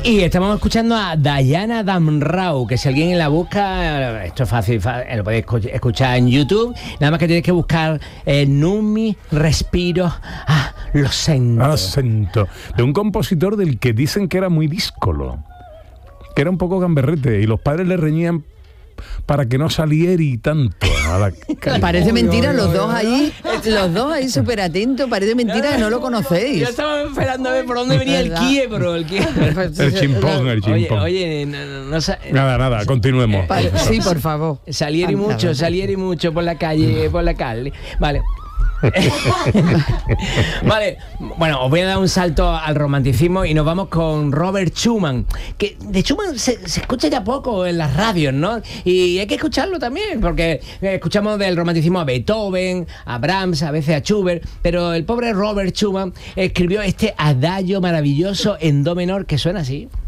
Y estamos escuchando a Diana Damrau, que si alguien la busca, esto es fácil, lo podéis escuchar en YouTube, nada más que tienes que buscar Numi, respiro, lo sento. De un compositor del que dicen que era muy díscolo, que era un poco gamberrete, y los padres le reñían para que no saliera y tanto a la calle. Parece mentira, los dos ahí súper atentos, parece mentira que no lo conocéis. Yo estaba esperando a ver por dónde venía el quiebro. El chimpón. Oye, Nada, continuemos. Sí, por favor. Salieri mucho por la calle, Vale. Vale, bueno, os voy a dar un salto al romanticismo y nos vamos con Robert Schumann, que de Schumann se escucha ya poco en las radios, ¿no? Y hay que escucharlo también, porque escuchamos del romanticismo a Beethoven, a Brahms, a veces a Schubert, pero el pobre Robert Schumann escribió este adagio maravilloso en do menor que suena así.